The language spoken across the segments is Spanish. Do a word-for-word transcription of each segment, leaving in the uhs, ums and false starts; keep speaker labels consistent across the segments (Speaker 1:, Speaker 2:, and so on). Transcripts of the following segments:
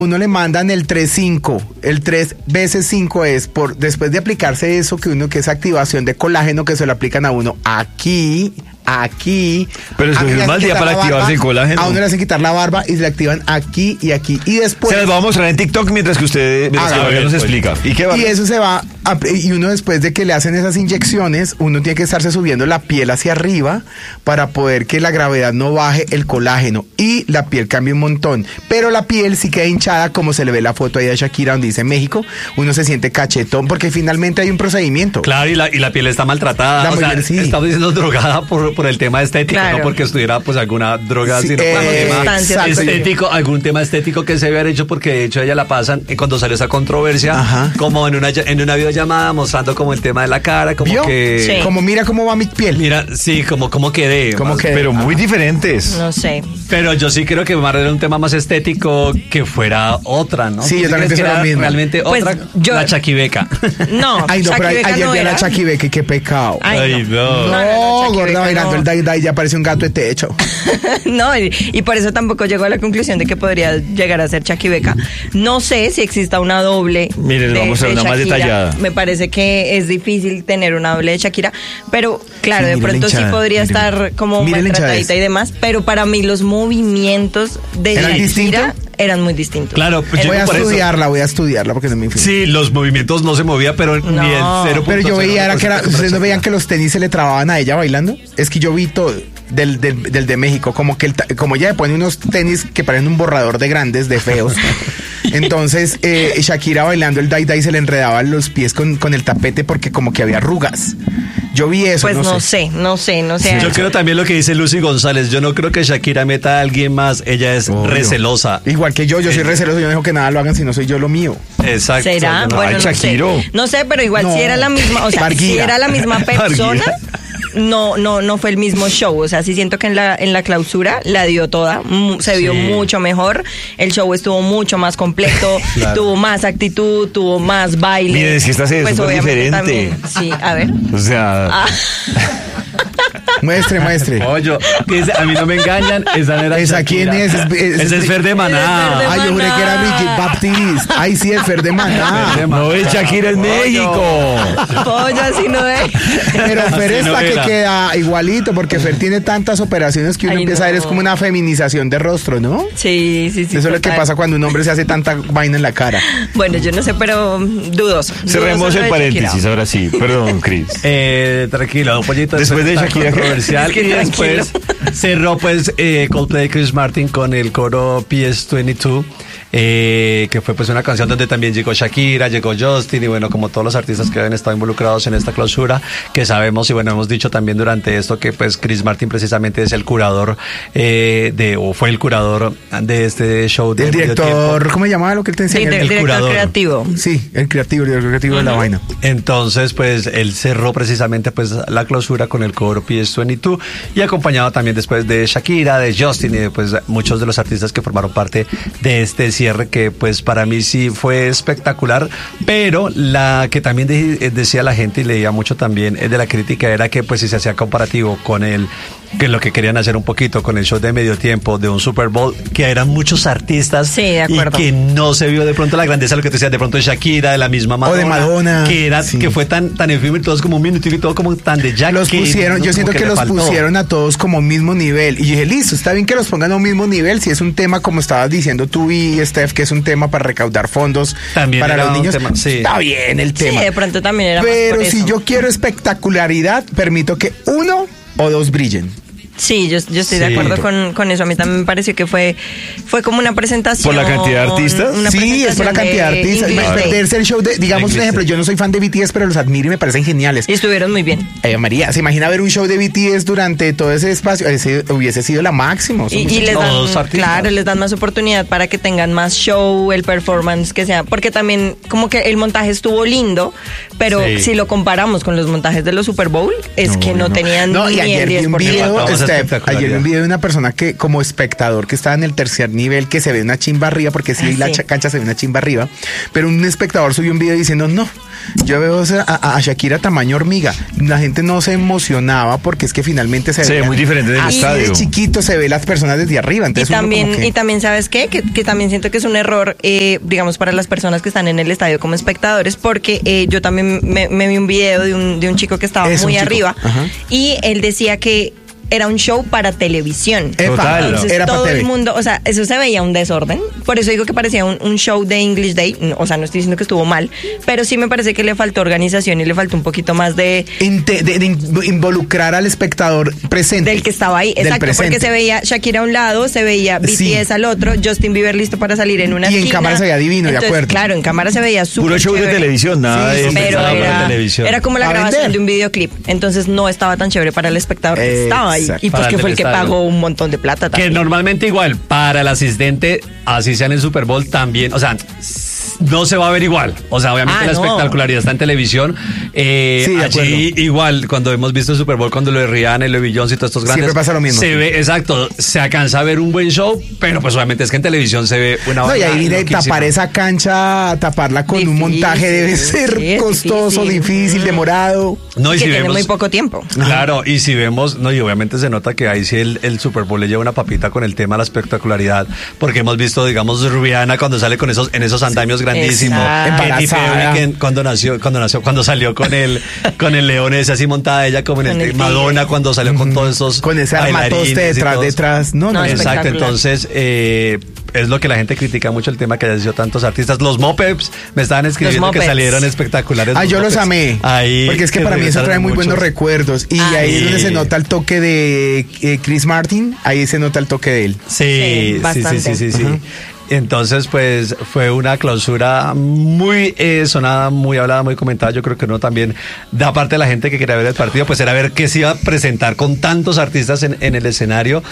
Speaker 1: uno le mandan el tres cinco, el tres veces cinco es por después de aplicarse eso que uno que es activación de colágeno que se lo aplican a uno aquí, aquí.
Speaker 2: Pero es un mal día para activarse barba, el colágeno.
Speaker 1: A uno le hacen quitar la barba y se le activan aquí y aquí y después.
Speaker 2: Se las vamos a mostrar en TikTok mientras que usted mientras
Speaker 1: ah,
Speaker 2: que ver, nos pues. explica. ¿Y qué va?
Speaker 1: Y eso se va a, y uno después de que le hacen esas inyecciones, uno tiene que estarse subiendo la piel hacia arriba para poder que la gravedad no baje el colágeno y la piel cambie un montón. Pero la piel sí queda hinchada como se le ve la foto ahí de Shakira donde dice México, uno se siente cachetón porque finalmente hay un procedimiento.
Speaker 3: Claro, y la, y la piel está maltratada.
Speaker 1: La
Speaker 3: o sea,
Speaker 1: mujer, sí.
Speaker 3: Estamos diciendo drogada por, por el tema estético,
Speaker 4: claro.
Speaker 3: no porque estuviera pues alguna droga,
Speaker 1: sí,
Speaker 3: sino
Speaker 1: eh,
Speaker 3: por el tema
Speaker 1: exacto.
Speaker 3: estético, algún tema estético que se había hecho, porque de hecho ella la pasan y cuando salió esa controversia,
Speaker 1: ajá,
Speaker 3: como en una en una videollamada mostrando como el tema de la cara, como
Speaker 1: ¿vio?
Speaker 3: que
Speaker 4: Sí.
Speaker 1: Como mira cómo va mi piel.
Speaker 3: Mira, sí, como como quedé,
Speaker 1: como que,
Speaker 2: pero muy
Speaker 1: ajá,
Speaker 2: diferentes.
Speaker 4: No sé.
Speaker 3: pero yo sí creo que más era un tema más estético que fuera otra, ¿no?
Speaker 1: Sí,
Speaker 3: ¿Tú
Speaker 1: yo también
Speaker 3: crees que
Speaker 1: pienso
Speaker 3: era
Speaker 1: lo mismo.
Speaker 3: realmente
Speaker 4: Pues,
Speaker 3: otra,
Speaker 4: yo-
Speaker 3: la chaquibeca.
Speaker 4: No,
Speaker 1: Ay, no, pero
Speaker 4: Shakira
Speaker 1: ayer
Speaker 4: no
Speaker 1: vi a la
Speaker 4: era.
Speaker 1: Chaquibeque, qué pecado.
Speaker 4: Ay,
Speaker 3: Ay,
Speaker 4: no.
Speaker 3: no.
Speaker 4: No, no, no,
Speaker 1: No,
Speaker 4: Shakira
Speaker 1: gorda bailando
Speaker 4: no.
Speaker 1: el dai dai ya parece un gato de techo.
Speaker 4: No, y, y por eso tampoco llegó a la conclusión de que podría llegar a ser Chaquibeca. No sé si exista una doble.
Speaker 2: Miren,
Speaker 4: de,
Speaker 2: vamos a ver
Speaker 4: de
Speaker 2: una más
Speaker 4: Shakira.
Speaker 2: detallada.
Speaker 4: Me parece que es difícil tener una doble de Shakira, pero claro,
Speaker 1: Sí,
Speaker 4: de
Speaker 1: mire la
Speaker 4: pronto sí
Speaker 1: hinchada,
Speaker 4: podría
Speaker 1: mire.
Speaker 4: estar como
Speaker 1: Mire la
Speaker 4: maltratadita
Speaker 1: hinchada
Speaker 4: y demás, pero para mí los movimientos de
Speaker 1: ¿Eran
Speaker 4: Shakira
Speaker 1: distintos?
Speaker 4: eran muy distintos.
Speaker 3: Claro, pues
Speaker 1: Voy
Speaker 3: yo
Speaker 1: a
Speaker 3: por eso-
Speaker 1: estudiarla, voy a estudiarla porque no me influye.
Speaker 3: Sí, los movimientos no se movía, pero
Speaker 4: No.
Speaker 3: ni el cero.
Speaker 1: Pero yo veía era que era, ustedes no veían que los tenis se le trababan a ella bailando. Es que yo vi todo del, del, del de México, como que el, ta- como ella le pone unos tenis que parecen un borrador de grandes, de feos. Entonces eh, Shakira bailando el dai dai se le enredaban los pies con, con el tapete porque como que había arrugas. Yo vi eso,
Speaker 4: Pues
Speaker 1: no,
Speaker 4: no
Speaker 1: sé.
Speaker 4: sé, no sé, no sé.
Speaker 3: Yo creo también lo que dice Lucy González. Yo no creo que Shakira meta a alguien más. Ella es
Speaker 1: Obvio.
Speaker 3: recelosa.
Speaker 1: Igual que yo, yo soy receloso, yo no dejo que nada lo hagan si no soy yo lo mío.
Speaker 3: Exacto.
Speaker 4: ¿Será?
Speaker 3: Yo no-
Speaker 4: Bueno,
Speaker 2: Ay,
Speaker 4: no sé.
Speaker 2: Shakiro.
Speaker 4: No sé, pero igual
Speaker 1: No.
Speaker 4: si era la misma, o sea, si
Speaker 1: Barguila.
Speaker 4: era la misma persona,
Speaker 3: Barguila.
Speaker 4: no, no, no fue el mismo show. O sea, sí siento que en la, en la clausura la dio toda, mu- se vio
Speaker 3: Sí.
Speaker 4: mucho mejor. El show estuvo mucho más completo,
Speaker 3: Claro.
Speaker 4: tuvo más actitud, tuvo más baile.
Speaker 2: Miren, es que esta se ve súper
Speaker 4: obviamente
Speaker 2: diferente.
Speaker 4: también- Sí, a ver.
Speaker 2: O sea,
Speaker 4: Ah,
Speaker 1: Muestre, muestre.
Speaker 3: Pollo, que dice, a mí no me engañan, esa no era
Speaker 1: ¿Esa
Speaker 3: Shakira.
Speaker 1: quién es? Es- es-
Speaker 3: Ese es Fer de Maná.
Speaker 4: Ese es Fer de
Speaker 1: Ay, yo juré que era Brigitte Baptiste. Ay, sí, el Fer de Maná.
Speaker 3: Fer de
Speaker 2: no es Shakira, es México.
Speaker 4: pollo, así no es.
Speaker 1: Pero Fer
Speaker 3: Así
Speaker 1: está
Speaker 3: no
Speaker 1: que
Speaker 3: era.
Speaker 1: queda igualito, porque Fer tiene tantas operaciones que uno
Speaker 4: Ay,
Speaker 1: empieza a ver,
Speaker 4: no.
Speaker 1: es como una feminización de rostro, ¿no?
Speaker 4: Sí, sí, sí.
Speaker 1: Eso es lo que
Speaker 4: total.
Speaker 1: pasa cuando un hombre se hace tanta vaina en la cara.
Speaker 4: Bueno, yo no sé, pero dudoso.
Speaker 2: Cerremos
Speaker 4: Dudoso
Speaker 2: el
Speaker 4: lo de
Speaker 2: paréntesis,
Speaker 4: Shakira.
Speaker 2: ahora sí. Perdón, Chris.
Speaker 3: Eh, tranquilo, un pollito.
Speaker 2: Después de
Speaker 3: tan
Speaker 2: Shakira, ¿qué?
Speaker 3: controversial.
Speaker 4: Es que
Speaker 3: y después
Speaker 4: tranquilo.
Speaker 3: cerró pues eh, Coldplay, Chris Martin con el coro P S veintidós. Eh, que fue pues una canción donde también llegó Shakira, llegó Justin y bueno, como todos los artistas que habían estado involucrados en esta clausura, que sabemos y bueno, hemos dicho también durante esto que pues Chris Martin precisamente es el curador eh, de, o fue el curador de este show de
Speaker 1: El
Speaker 3: medio
Speaker 1: director,
Speaker 3: tiempo.
Speaker 1: ¿cómo se llamaba lo que él te
Speaker 4: Sí,
Speaker 1: enseña?
Speaker 4: de-
Speaker 3: el
Speaker 4: director
Speaker 3: curador.
Speaker 4: creativo.
Speaker 1: Sí, el creativo, el director creativo de la vaina.
Speaker 3: Entonces, pues él cerró precisamente pues la clausura con el coro P S veintidós y acompañado también después de Shakira, de Justin y de pues muchos de los artistas que formaron parte de este cierre que pues para mí sí fue espectacular, pero la que también de- decía la gente y leía mucho también eh, de la crítica era que pues si se hacía comparativo con el que lo que querían hacer un poquito con el show de medio tiempo de un Super Bowl, que eran muchos artistas
Speaker 4: Sí, de acuerdo.
Speaker 3: y que no se vio de pronto la grandeza, lo que te decía, de pronto de Shakira, de la misma Madonna,
Speaker 1: O de Madonna,
Speaker 3: que era
Speaker 1: sí.
Speaker 3: que fue tan tan efímero, todos como un minutito y todo como tan de Jack.
Speaker 1: Los
Speaker 3: que
Speaker 1: pusieron,
Speaker 3: no,
Speaker 1: yo
Speaker 3: como
Speaker 1: siento que,
Speaker 3: le
Speaker 1: los
Speaker 3: faltó.
Speaker 1: pusieron a todos como mismo nivel. Y dije, listo, está bien que los pongan a un mismo nivel. Si es un tema, como estabas diciendo tú y Steph, que es un tema para recaudar fondos
Speaker 3: También
Speaker 1: para
Speaker 3: era
Speaker 1: los
Speaker 3: un
Speaker 1: niños,
Speaker 3: tema, sí.
Speaker 1: está bien el
Speaker 4: Sí,
Speaker 1: tema.
Speaker 4: de pronto también era más
Speaker 1: Pero
Speaker 4: por
Speaker 1: si
Speaker 4: eso.
Speaker 1: yo quiero espectacularidad, permito que uno o dos brillen.
Speaker 4: Sí, yo, yo estoy de
Speaker 3: Sí.
Speaker 4: acuerdo con, con eso. A mí también me pareció que fue, fue como una presentación.
Speaker 2: ¿Por la cantidad de artistas?
Speaker 4: una
Speaker 1: Sí, es por la
Speaker 4: presentación
Speaker 1: cantidad de artistas.
Speaker 4: English Day.
Speaker 1: Perderse el show de, digamos un
Speaker 3: English
Speaker 1: ejemplo,
Speaker 3: Day.
Speaker 1: yo no soy fan de B T S, pero los admiro y me parecen geniales.
Speaker 4: Y estuvieron muy bien.
Speaker 1: Eh, María, ¿se imagina ver un show de B T S durante todo ese espacio? Ese hubiese sido la máxima. Son
Speaker 4: Y, y
Speaker 1: muchachos.
Speaker 4: les
Speaker 3: Todos
Speaker 4: dan,
Speaker 3: artistas.
Speaker 4: claro, les dan más oportunidad para que tengan más show, el performance que sea, porque también como que el montaje estuvo lindo, pero
Speaker 3: Sí.
Speaker 4: si lo comparamos con los montajes de los Super Bowl, es
Speaker 1: No,
Speaker 4: que no,
Speaker 1: no.
Speaker 4: tenían
Speaker 1: No,
Speaker 4: ni
Speaker 1: y ayer
Speaker 4: el
Speaker 1: vi un
Speaker 4: diez por ciento.
Speaker 1: video,
Speaker 3: Faltaba
Speaker 1: eso
Speaker 3: más
Speaker 1: Steph,
Speaker 3: espectacularidad.
Speaker 1: ayer vi un video de una persona que como espectador que estaba en el tercer nivel, que se ve una chimba arriba, porque sí,
Speaker 4: Ah,
Speaker 1: la
Speaker 4: sí.
Speaker 1: cha- cancha se ve una chimba arriba, pero un espectador subió un video diciendo, no, yo veo o sea, a, a Shakira tamaño hormiga. La gente no se emocionaba porque es que finalmente se,
Speaker 2: Se ve
Speaker 1: veía-
Speaker 2: muy diferente del
Speaker 1: así
Speaker 2: estadio.
Speaker 1: de chiquito se ve las personas desde arriba.
Speaker 4: Y
Speaker 1: Entonces uno
Speaker 4: también,
Speaker 1: como que-
Speaker 4: y también, ¿sabes qué? Que, que también siento que es un error, eh, digamos, para las personas que están en el estadio como espectadores, porque eh, yo también me, me vi un video de un, de un chico que estaba
Speaker 1: Es un
Speaker 4: muy
Speaker 1: chico,
Speaker 4: arriba
Speaker 1: ajá.
Speaker 4: y él decía que era un show para televisión.
Speaker 1: Epa,
Speaker 2: Total.
Speaker 4: Entonces
Speaker 1: era para
Speaker 4: todo
Speaker 1: T V.
Speaker 4: el mundo, o sea, eso se veía un desorden. Por eso digo que parecía un, un show de English Day. O sea, no estoy diciendo que estuvo mal, pero sí me parece que le faltó organización y le faltó un poquito más de
Speaker 1: Inte- de, de in- involucrar al espectador presente.
Speaker 4: del que estaba ahí.
Speaker 1: Del
Speaker 4: Exacto,
Speaker 1: presente.
Speaker 4: porque se veía Shakira a un lado, se veía B T S
Speaker 1: Sí.
Speaker 4: al otro, Justin Bieber listo para salir en una
Speaker 1: Y en
Speaker 4: esquina.
Speaker 1: cámara se veía divino, de
Speaker 4: Entonces,
Speaker 1: acuerdo.
Speaker 4: Claro, en cámara se veía súper
Speaker 2: Puro show de
Speaker 4: chévere.
Speaker 2: televisión, nada
Speaker 1: Sí,
Speaker 2: de
Speaker 1: sí,
Speaker 4: Pero
Speaker 3: Pensaba para
Speaker 4: era,
Speaker 3: televisión.
Speaker 4: era como la
Speaker 1: A
Speaker 4: grabación
Speaker 1: vender.
Speaker 4: de un videoclip. Entonces no estaba tan chévere para el espectador que estaba ahí.
Speaker 1: Exacto.
Speaker 4: Y pues
Speaker 3: Para
Speaker 4: que
Speaker 3: el
Speaker 4: fue el que
Speaker 3: estadio.
Speaker 4: pagó un montón de plata
Speaker 3: Que
Speaker 4: también.
Speaker 3: normalmente igual, para el asistente, así sea en el Super Bowl también, o sea, no se va a ver igual. O sea, obviamente
Speaker 4: Ah,
Speaker 3: la
Speaker 4: no.
Speaker 3: espectacularidad está en televisión. Eh,
Speaker 1: Sí, de
Speaker 3: allí
Speaker 1: acuerdo.
Speaker 3: igual, cuando hemos visto el Super Bowl, cuando lo de Rihanna y lo de Beyoncé y todos estos grandes.
Speaker 1: Siempre pasa lo mismo.
Speaker 3: Se ve, exacto, se alcanza a ver un buen show, pero pues obviamente es que en televisión se ve una
Speaker 1: No, y
Speaker 3: vaina
Speaker 1: ahí viene
Speaker 3: loquísima.
Speaker 1: tapar esa cancha, taparla con un
Speaker 4: Difícil,
Speaker 1: montaje debe ser
Speaker 4: sí, es
Speaker 1: costoso,
Speaker 4: difícil.
Speaker 1: difícil, demorado.
Speaker 3: No, y
Speaker 4: que
Speaker 3: si
Speaker 4: tiene
Speaker 3: vemos,
Speaker 4: muy poco tiempo.
Speaker 3: Claro, y si vemos, no, y obviamente se nota que ahí sí el, el Super Bowl le lleva una papita con el tema de la espectacularidad, porque hemos visto, digamos, Rihanna cuando sale con esos, en esos andamios grandísimos.
Speaker 4: Exacto.
Speaker 3: Katy
Speaker 1: Embarazada.
Speaker 3: Perry, que cuando nació, cuando nació, cuando salió con el, con el león ese así montada ella como en el,
Speaker 4: Con el
Speaker 3: Madonna
Speaker 4: tigre.
Speaker 3: cuando salió con todos esos
Speaker 1: Con ese armatoste
Speaker 3: bailarines y
Speaker 1: detrás,
Speaker 3: todos.
Speaker 1: detrás. No, no,
Speaker 4: No,
Speaker 1: no.
Speaker 3: Exacto,
Speaker 4: espectacular.
Speaker 3: entonces eh, es lo que la gente critica mucho el tema que hayan sido tantos artistas. Los mopeds me estaban escribiendo que
Speaker 4: Mopeds.
Speaker 3: salieron espectaculares.
Speaker 1: Ah, yo los
Speaker 3: mopeds.
Speaker 1: amé.
Speaker 3: Ahí
Speaker 1: porque es que
Speaker 3: que
Speaker 1: para mí eso
Speaker 3: regresaron
Speaker 1: trae muy
Speaker 3: muchos.
Speaker 1: buenos recuerdos. Y
Speaker 4: Ah,
Speaker 1: ahí es
Speaker 3: sí.
Speaker 1: donde se nota el toque de eh, Chris Martin. Ahí se nota el toque de él.
Speaker 3: Sí,
Speaker 4: Sí,
Speaker 3: sí, sí,
Speaker 4: bastante.
Speaker 3: sí, sí, sí. Entonces, pues fue una clausura muy eh, sonada, muy hablada, muy comentada. Yo creo que uno también, da parte de la gente que quería ver el partido, pues era ver qué se iba a presentar con tantos artistas en, en el escenario.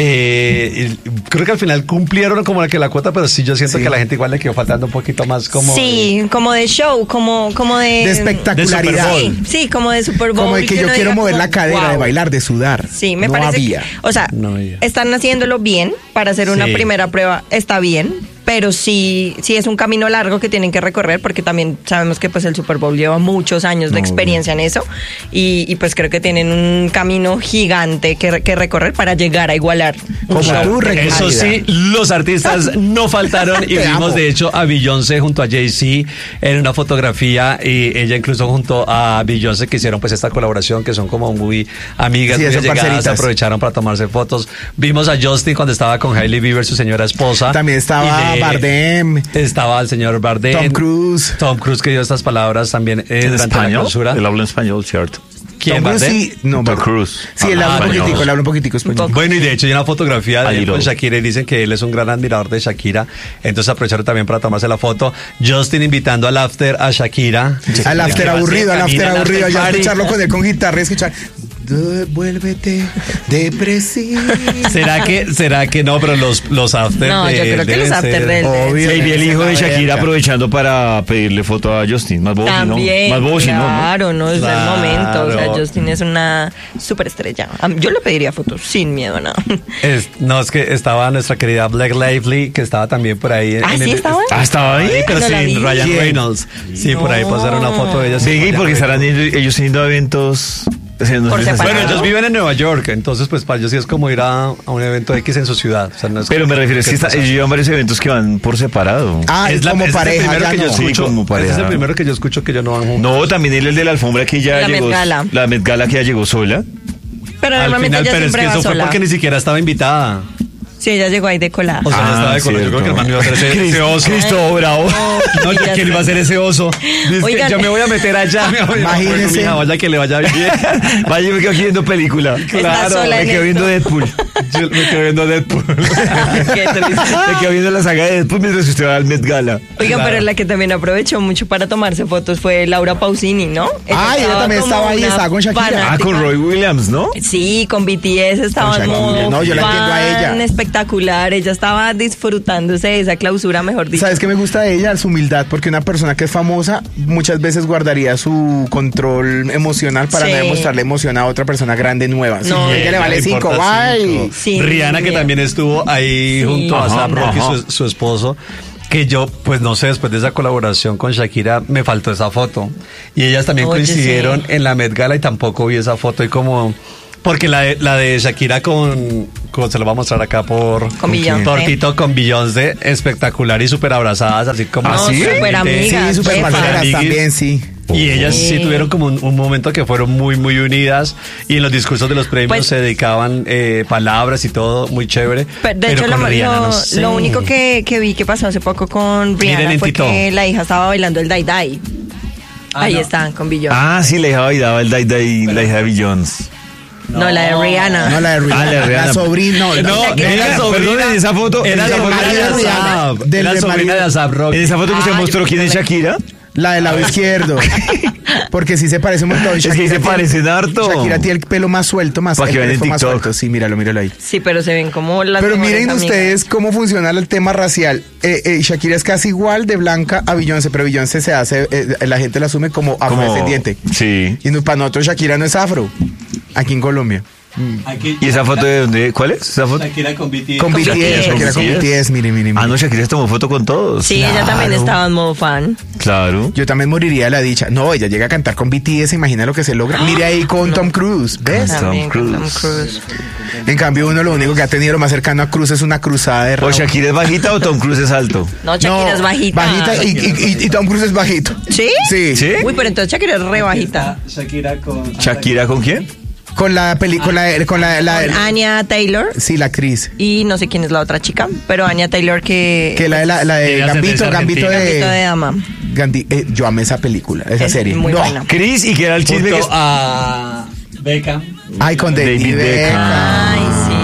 Speaker 3: Eh, y creo que al final cumplieron como la que la cuota, pero sí yo siento
Speaker 1: Sí.
Speaker 3: que a la gente igual le quedó faltando un poquito más como...
Speaker 4: Sí, como de show, como, como de...
Speaker 1: De espectacularidad.
Speaker 3: de Super
Speaker 4: Sí, sí, como de Super Bowl.
Speaker 1: Como de que yo
Speaker 4: uno
Speaker 1: quiero
Speaker 4: diga
Speaker 1: mover
Speaker 4: como,
Speaker 1: la cadera, de
Speaker 4: wow.
Speaker 1: bailar, de sudar.
Speaker 4: Sí, me
Speaker 1: no
Speaker 4: parece
Speaker 1: había.
Speaker 4: que, o sea,
Speaker 3: No había.
Speaker 4: están haciéndolo bien para hacer una
Speaker 3: Sí.
Speaker 4: primera prueba, está bien, pero sí, sí es un camino largo que tienen que recorrer porque también sabemos que pues el Super Bowl lleva muchos años de experiencia en eso y, y pues creo que tienen un camino gigante que, re- que recorrer para llegar a igualar un
Speaker 1: Como
Speaker 4: show
Speaker 1: tú,
Speaker 4: de
Speaker 1: Reina.
Speaker 3: Eso sí, los artistas no faltaron y
Speaker 1: Te
Speaker 3: vimos
Speaker 1: amo.
Speaker 3: de hecho a Beyoncé junto a Jay-Z en una fotografía y ella incluso junto a Beyoncé que hicieron pues esta colaboración que son como muy amigas,
Speaker 1: Sí,
Speaker 3: muy
Speaker 1: son
Speaker 3: allegadas,
Speaker 1: parceritas.
Speaker 3: aprovecharon para tomarse fotos. Vimos a Justin cuando estaba con Hailey Bieber, su señora esposa.
Speaker 1: También estaba
Speaker 3: Y de-
Speaker 1: Bardem.
Speaker 3: Estaba el señor Bardem.
Speaker 1: Tom Cruise.
Speaker 3: Tom Cruise que dio estas palabras también eh,
Speaker 2: ¿En
Speaker 3: durante la
Speaker 2: español?
Speaker 3: clausura.
Speaker 2: Él habla en español, ¿cierto?
Speaker 3: ¿Quién,
Speaker 1: Tom Cruise
Speaker 3: Bardem?
Speaker 1: sí, no,
Speaker 2: Tom
Speaker 1: Bardem.
Speaker 2: Cruise.
Speaker 1: Sí, él
Speaker 2: Ah,
Speaker 1: habla un
Speaker 2: español.
Speaker 1: poquitico, él habla un poquitico español.
Speaker 3: Bueno, y de hecho hay una fotografía de
Speaker 2: Ahí
Speaker 3: él
Speaker 2: lo-
Speaker 3: con Shakira y dicen que él es un gran admirador de Shakira. Entonces aprovecharon también para tomarse la foto. Justin invitando al after a Shakira.
Speaker 1: Al after aburrido, al after
Speaker 3: Camina al
Speaker 1: aburrido.
Speaker 3: after
Speaker 1: Ya
Speaker 3: party.
Speaker 1: escucharlo con él con guitarra y escuchar. Devuélvete depresivo.
Speaker 3: ¿Será que, será que no? Pero los, los after
Speaker 4: No,
Speaker 3: de
Speaker 4: yo
Speaker 3: él
Speaker 4: creo que
Speaker 3: deben
Speaker 4: los after
Speaker 3: ser-
Speaker 4: de él deben
Speaker 1: Obvio.
Speaker 4: ser-
Speaker 2: Y vi el hijo de
Speaker 1: Esa
Speaker 2: Shakira
Speaker 1: verga.
Speaker 2: aprovechando para pedirle foto a Justin. Más bobo, si no.
Speaker 4: También,
Speaker 2: Más bobo, si no, ¿no?
Speaker 4: claro, no, es
Speaker 3: Claro.
Speaker 4: el momento. O sea, Justin es una superestrella. A mí- Yo le pediría fotos sin miedo, ¿no?
Speaker 3: Es- no, es que estaba nuestra querida Black Lively, que estaba también por ahí.
Speaker 4: ¿Ah, sí estaba?
Speaker 2: Ah, ¿estaba ahí?
Speaker 3: pero
Speaker 4: No la
Speaker 3: sin
Speaker 4: vi.
Speaker 3: Ryan
Speaker 1: ¿Quién?
Speaker 3: Reynolds. Sí, por ahí pasaron una foto de ella. sin
Speaker 2: Venga, ¿y
Speaker 3: Ryan
Speaker 2: porque estarán
Speaker 3: Reynolds.
Speaker 2: ellos, ellos teniendo eventos? haciendo
Speaker 4: Por
Speaker 2: esas-
Speaker 4: separado.
Speaker 3: Bueno, ellos viven en Nueva York, entonces pues para ellos sí es como ir a, a un evento X en su ciudad. O sea, no es
Speaker 2: Pero
Speaker 3: como-
Speaker 2: me refiero, es que
Speaker 3: ¿qué
Speaker 2: está-
Speaker 3: pasa?
Speaker 2: ellos llevan varios eventos que van por separado.
Speaker 1: Ah,
Speaker 3: Es
Speaker 1: es
Speaker 3: la-
Speaker 1: como
Speaker 3: ese es el
Speaker 1: pareja,
Speaker 3: primero
Speaker 1: ya
Speaker 3: que yo
Speaker 1: no.
Speaker 2: Sí,
Speaker 3: escucho.
Speaker 2: como pareja.
Speaker 3: Ese es el primero que yo escucho que yo no van juntos.
Speaker 2: No, también él, el de la alfombra que ya
Speaker 4: La
Speaker 2: llegó.
Speaker 4: Met Gala.
Speaker 2: La Met Gala que ya llegó sola.
Speaker 4: Pero
Speaker 3: Al
Speaker 4: normalmente
Speaker 3: final,
Speaker 4: ella
Speaker 3: pero es que
Speaker 4: siempre va
Speaker 3: eso fue
Speaker 4: sola.
Speaker 3: porque ni siquiera estaba invitada.
Speaker 4: Sí, ella llegó ahí de colada.
Speaker 3: O sea,
Speaker 2: Ah,
Speaker 3: no estaba de color. Yo creo que el man iba a hacer ese,
Speaker 2: Cris-
Speaker 3: ese oso.
Speaker 2: Cristo Bravo.
Speaker 3: No,
Speaker 4: Ya
Speaker 3: ¿quién
Speaker 4: sé.
Speaker 3: iba a hacer ese oso? Dice que
Speaker 4: Oigan.
Speaker 3: yo me voy a meter allá. mi amor.
Speaker 1: Imagínese.
Speaker 3: Bueno, mija, vaya que le vaya bien.
Speaker 2: Vaya, yo me quedo aquí viendo película.
Speaker 4: Está sola
Speaker 2: me
Speaker 4: en
Speaker 2: quedo viendo
Speaker 4: esto.
Speaker 2: Deadpool.
Speaker 3: Yo me quedo viendo Deadpool.
Speaker 4: Qué triste.
Speaker 2: Me quedo viendo la saga de Deadpool mientras usted va al Met Gala.
Speaker 4: Oigan,
Speaker 3: Claro.
Speaker 4: pero la que también aprovechó mucho para tomarse fotos fue Laura Pausini, ¿no?
Speaker 1: Ah, ella también
Speaker 4: como
Speaker 1: estaba ahí,
Speaker 4: una
Speaker 1: estaba con Shakira.
Speaker 2: Ah,
Speaker 4: fanática.
Speaker 2: con Roy Williams, ¿no?
Speaker 4: Sí, con B T S estaba
Speaker 1: Con
Speaker 4: en
Speaker 1: Shakira.
Speaker 4: modo
Speaker 1: No, yo la entiendo a
Speaker 4: fan
Speaker 1: ella.
Speaker 4: espectacular. Ella estaba disfrutándose de esa clausura, mejor dicho.
Speaker 1: ¿Sabes qué me gusta de ella? Su humildad, porque una persona que es famosa muchas veces guardaría su control emocional para
Speaker 4: Sí.
Speaker 1: no demostrarle emoción a otra persona grande nueva. Sí,
Speaker 4: No,
Speaker 1: a ella le vale
Speaker 3: Le
Speaker 1: cinco,
Speaker 3: importa
Speaker 1: guay.
Speaker 3: cinco.
Speaker 4: Sí,
Speaker 3: Rihanna, que
Speaker 4: mira.
Speaker 3: también estuvo ahí
Speaker 4: Sí.
Speaker 3: junto a
Speaker 2: Ajá,
Speaker 3: Sam Rock y
Speaker 2: ajá.
Speaker 3: su, su esposo. Que yo, pues no sé, después de esa colaboración con Shakira, me faltó esa foto. Y ellas también
Speaker 4: Oye,
Speaker 3: coincidieron
Speaker 4: sí.
Speaker 3: en la Met Gala y tampoco vi esa foto. Y como. Porque la de, la de Shakira con, con. Se lo voy a mostrar acá por.
Speaker 4: Con Beyoncé.
Speaker 3: Por Tito con Beyoncé, espectacular y súper abrazadas, así como.
Speaker 4: No,
Speaker 3: así.
Speaker 4: súper amigas.
Speaker 1: Sí, súper
Speaker 4: Jefa.
Speaker 1: parceras
Speaker 3: Amiguis.
Speaker 1: también, sí.
Speaker 3: Y ellas sí,
Speaker 4: Sí.
Speaker 3: tuvieron como un, un momento que fueron muy, muy unidas. Y en los discursos de los premios
Speaker 4: Pues-
Speaker 3: se dedicaban eh, palabras y todo, muy chévere.
Speaker 4: Pero, de
Speaker 3: Pero
Speaker 4: hecho,
Speaker 3: con
Speaker 4: lo,
Speaker 3: Rihanna,
Speaker 4: lo-
Speaker 3: no sé.
Speaker 4: lo único que, que vi que pasó hace poco con
Speaker 3: Miren
Speaker 4: Rihanna
Speaker 3: en
Speaker 4: fue
Speaker 3: Tito.
Speaker 4: que la hija estaba bailando el Dai Dai.
Speaker 3: Ah,
Speaker 4: Ahí
Speaker 3: no.
Speaker 4: está, con Beyoncé.
Speaker 2: Ah, sí, la hija bailaba el Dai Dai, la hija de Beyoncé.
Speaker 4: no, la de Rihanna.
Speaker 1: No, la de Rihanna.
Speaker 2: Ah, la de Rihanna.
Speaker 1: La sobrina. No,
Speaker 2: No,
Speaker 1: la-
Speaker 4: que-
Speaker 2: era, perdón, en esa foto,
Speaker 3: Era
Speaker 2: en esa
Speaker 3: la
Speaker 2: foto,
Speaker 3: sobrina de
Speaker 1: María Rihanna.
Speaker 3: Asap.
Speaker 1: Del
Speaker 3: Era
Speaker 1: de
Speaker 3: sobrina
Speaker 1: María-
Speaker 3: de Asap Rocky.
Speaker 2: en esa foto que usted
Speaker 4: Ah,
Speaker 2: mostró
Speaker 4: yo
Speaker 2: quién es
Speaker 4: pensé que-
Speaker 2: Shakira.
Speaker 1: La del lado izquierdo. Porque sí se parece un montón.
Speaker 2: Es que
Speaker 1: Shakira
Speaker 2: se
Speaker 1: tiene-
Speaker 2: parecen harto.
Speaker 1: Shakira tiene el pelo más suelto, más,
Speaker 2: Pa' que
Speaker 1: el
Speaker 2: vean en
Speaker 1: pelo más
Speaker 2: TikTok.
Speaker 1: suelto. Sí, míralo, míralo ahí.
Speaker 4: Sí, pero se ven como las
Speaker 1: Pero
Speaker 4: mejores
Speaker 1: miren
Speaker 4: amigas.
Speaker 1: ustedes cómo funciona el tema racial. Eh, eh, Shakira es casi igual de blanca a Beyoncé, pero Beyoncé se hace, eh, la gente la asume como
Speaker 2: Como-
Speaker 1: afrodescendiente.
Speaker 2: Sí.
Speaker 1: Y no- para nosotros Shakira no es afro, aquí en Colombia.
Speaker 3: Aquí,
Speaker 2: ¿Y esa foto de dónde? ¿Cuál es esa foto?
Speaker 3: Shakira con B T S.
Speaker 1: Con B T S,
Speaker 4: B T S,
Speaker 1: Shakira con
Speaker 2: sí.
Speaker 1: B T S, mire, mire, mire.
Speaker 2: Ah, no, Shakira se tomó foto con todos.
Speaker 4: Sí, ella también
Speaker 1: Claro.
Speaker 4: estaba en modo fan.
Speaker 2: Claro.
Speaker 1: Yo también moriría de la dicha. No, ella llega a cantar con B T S, imagina lo que se logra. Mire ahí con Tom Cruise, ¿ves?
Speaker 2: Tom
Speaker 4: También con Tom
Speaker 2: Cruise.
Speaker 4: Cruise.
Speaker 1: En cambio, uno lo único que ha tenido lo más cercano a Cruz es una cruzada de
Speaker 2: ¿O
Speaker 1: rabo.
Speaker 2: Shakira es bajita o Tom Cruise es alto?
Speaker 4: No, Shakira
Speaker 1: No,
Speaker 4: es bajita.
Speaker 1: Bajita y, y- y- y Tom Cruise es bajito.
Speaker 4: ¿Sí?
Speaker 1: Sí.
Speaker 2: ¿Sí?
Speaker 4: Uy, pero entonces Shakira es re bajita.
Speaker 3: Shakira con.
Speaker 2: ¿Shakira con quién?
Speaker 1: Con la película, con la, la,
Speaker 4: Con Anya Taylor.
Speaker 1: sí, la actriz.
Speaker 4: Y no sé quién es la otra chica, pero Anya Taylor que...
Speaker 1: Que la de, la, la de
Speaker 3: Tiene
Speaker 1: Gambito,
Speaker 3: ascendencia
Speaker 1: Gambito de...
Speaker 4: Gambito de dama.
Speaker 1: Gandhi- eh, yo amé esa película, esa
Speaker 4: Es
Speaker 1: serie.
Speaker 4: muy
Speaker 1: No.
Speaker 4: buena.
Speaker 2: Chris, y que era el chisme que...
Speaker 3: Junto a Beckham.
Speaker 1: Ay, con David,
Speaker 2: David
Speaker 1: Beckham.
Speaker 2: Beckham.
Speaker 4: Ay, sí.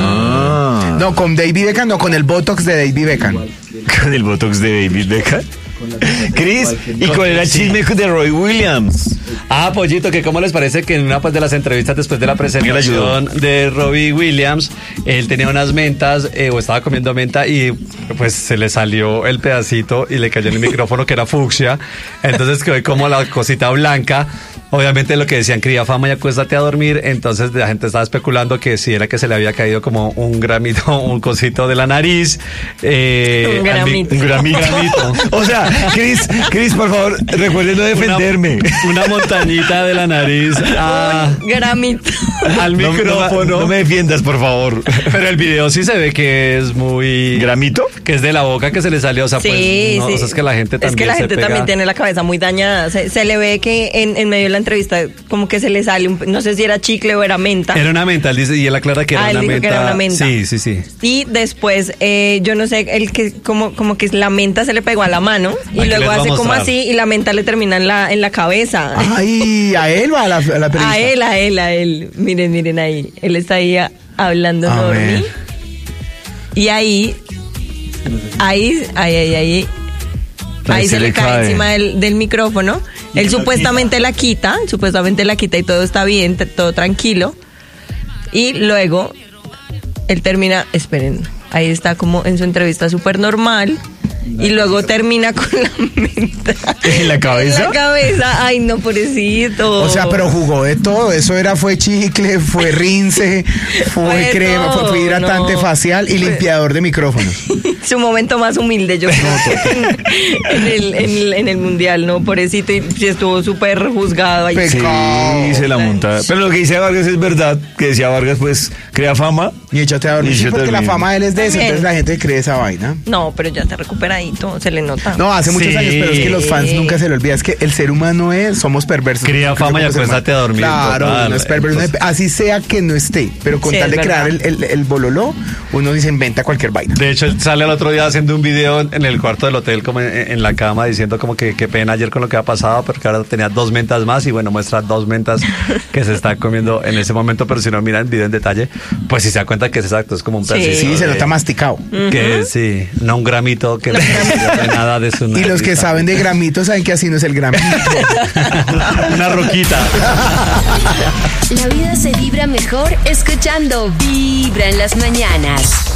Speaker 2: Ah,
Speaker 1: No, con David Beckham, no, con el Botox de David Beckham.
Speaker 2: con el botox de David Beckham. Chris, y con el chisme de Roy Williams.
Speaker 3: Ah, Pollito, que cómo les parece que en una pues, de las entrevistas después de la
Speaker 2: ayudó.
Speaker 3: presentación de Robbie Williams, él tenía unas mentas eh, o estaba comiendo menta y pues se le salió el pedacito y le cayó en el micrófono que era fucsia. Entonces quedó como la cosita blanca. Obviamente lo que decían, cría fama y acuéstate a dormir. Entonces la gente estaba especulando que si era que se le había caído como un gramito, un cosito de la nariz. eh,
Speaker 4: Un
Speaker 3: al mi-
Speaker 4: gramito.
Speaker 3: Un grami- gramito.
Speaker 2: O sea, Chris, Chris, por favor, recuerden no defenderme.
Speaker 3: Una, una montañita de la nariz a-
Speaker 4: Gramito.
Speaker 3: al
Speaker 2: No, no,
Speaker 3: micrófono.
Speaker 2: no me defiendas, por favor.
Speaker 3: Pero el video sí se ve que es muy...
Speaker 2: ¿Gramito?
Speaker 3: Que es de la boca que se le salió. O sea,
Speaker 4: Sí,
Speaker 3: pues, no,
Speaker 4: sí.
Speaker 3: o sea, es que la gente también
Speaker 4: Es que la
Speaker 3: se
Speaker 4: gente
Speaker 3: pega.
Speaker 4: también tiene la cabeza muy dañada. Se, se le ve que en, en medio de la entrevista como que se le sale, un, no sé si era chicle o era menta.
Speaker 3: Era una menta, él dice, y él aclara que era,
Speaker 4: Ah, él
Speaker 3: una,
Speaker 4: dijo
Speaker 3: menta.
Speaker 4: que era una menta.
Speaker 3: Sí, sí, sí.
Speaker 4: Y después, eh, yo no sé, el que como, como que la menta se le pegó a la mano y
Speaker 3: Aquí les
Speaker 4: luego
Speaker 3: voy a
Speaker 4: hace como
Speaker 3: mostrar.
Speaker 4: así y la menta le termina en la, en la cabeza.
Speaker 1: Ay, a él o a la, a la periodista.
Speaker 4: A él, a él, a él. Miren, miren ahí. Él está ahí a- hablando
Speaker 1: A
Speaker 4: normie.
Speaker 1: ver.
Speaker 4: Y ahí, ahí, ahí, ahí, ahí. Ahí se, le cae, encima del, del micrófono. Él supuestamente la quita, supuestamente la quita y todo está bien, t- todo tranquilo. Y luego él termina, esperen, ahí está como en su entrevista súper normal. Y luego termina con la menta.
Speaker 2: ¿En la cabeza?
Speaker 4: En la cabeza. Ay, no, pobrecito.
Speaker 1: O sea, pero jugó de todo. Eso era, fue chicle, fue rince, fue,
Speaker 4: Fue
Speaker 1: crema, fue,
Speaker 4: todo,
Speaker 1: fue hidratante
Speaker 4: no.
Speaker 1: facial y
Speaker 4: Fue-
Speaker 1: limpiador de micrófonos.
Speaker 4: Su momento más humilde, yo creo. en, en el, en, el, en el mundial, ¿no? Pobrecito. Y sí estuvo súper juzgado ahí.
Speaker 1: Pe-
Speaker 2: Sí, se la monta. Pero lo que dice Vargas es verdad, que decía Vargas, pues, crea fama.
Speaker 1: Y échate a dormir.
Speaker 2: Y
Speaker 1: Sí,
Speaker 2: échate a
Speaker 1: porque la
Speaker 2: dormir.
Speaker 1: fama de él es de eso,
Speaker 4: También.
Speaker 1: entonces la gente cree esa vaina.
Speaker 4: No, pero ya está recuperadito, se le nota.
Speaker 1: No, hace muchos
Speaker 3: Sí.
Speaker 1: años, pero es que los fans nunca se le olvida. Es que el ser humano es, somos perversos.
Speaker 3: Cría
Speaker 1: Nunca
Speaker 3: fama y
Speaker 1: somos ser
Speaker 3: acuéstate
Speaker 1: humano.
Speaker 3: a dormir,
Speaker 1: Claro,
Speaker 3: total.
Speaker 1: uno es perverso. Uno es- así sea que no esté, pero con
Speaker 4: Sí,
Speaker 1: tal
Speaker 4: es
Speaker 1: de crear el,
Speaker 4: verdad.
Speaker 1: el, el bololó, uno se inventa cualquier vaina.
Speaker 3: De hecho, él sale al otro día haciendo un video en el cuarto del hotel, como en, en la cama, diciendo como que qué pena ayer con lo que ha pasado, porque ahora tenía dos mentas más y bueno, muestra dos mentas que se está comiendo en ese momento, pero si no miran el video en detalle, pues si se da cuenta nota que es exacto, es como un
Speaker 4: Sí.
Speaker 3: pedacito.
Speaker 1: Sí, se
Speaker 3: de-
Speaker 1: nota masticado.
Speaker 3: Que sí, no un gramito que no tiene nada de su
Speaker 1: Y los que
Speaker 3: artista.
Speaker 1: saben de gramitos saben que así no es el gramito.
Speaker 3: Una roquita.
Speaker 5: La vida se vibra mejor escuchando Vibra en las mañanas.